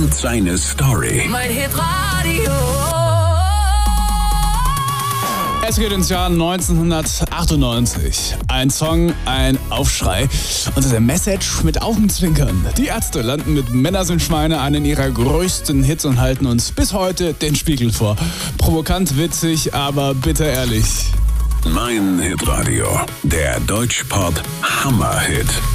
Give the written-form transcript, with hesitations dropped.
und seine Story. Mein Hitradio. Es geht ins Jahr 1998. Ein Song, ein Aufschrei und eine Message mit Augenzwinkern. Die Ärzte landen mit Männer sind Schweine einen ihrer größten Hits und halten uns bis heute den Spiegel vor. Provokant, witzig, aber bitter ehrlich. Mein Hitradio, der Deutschpop Hammerhit.